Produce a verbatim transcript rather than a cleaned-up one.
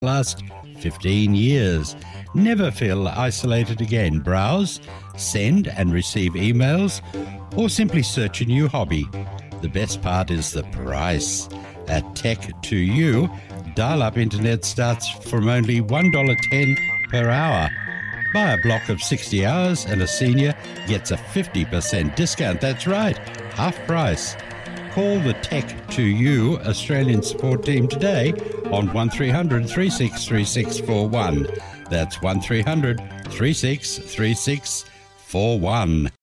last fifteen years. Never feel isolated again. Browse, send and receive emails, or simply search a new hobby. The best part is the price. At Tech to You, dial-up internet starts from only one dollar ten per hour. Buy a block of sixty hours and a senior gets a fifty percent discount. That's right, half price. Call the Tech to You Australian support team today on one three hundred, three six three six four one. That's one three hundred, three six three six four one.